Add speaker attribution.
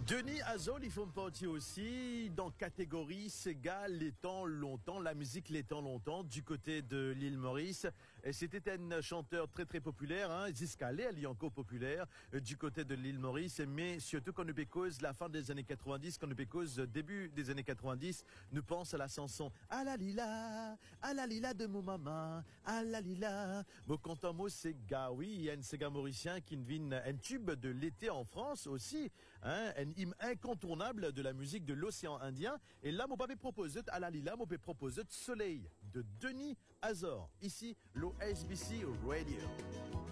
Speaker 1: Denis Azol, ils font partie aussi dans catégorie Sega les temps longtemps, la musique les temps longtemps du côté de l'île Maurice. Et c'était un chanteur très très populaire, jusqu'à elle est encore populaire du côté de l'île Maurice, mais surtout quand nous cause la fin des années 90, quand nous cause début des années 90, nous pense à la chanson à la lila de mon maman, à la lila. Bon, quand un mot Sega, oui, il y a un Sega mauricien qui devine un tube de l'été en France aussi, un hymne incontournable de la musique de l'océan Indien. Et là, mon papa propose à la lila, mon papa propose Soleil de Denis Azor. Ici, l'OSBC Radio.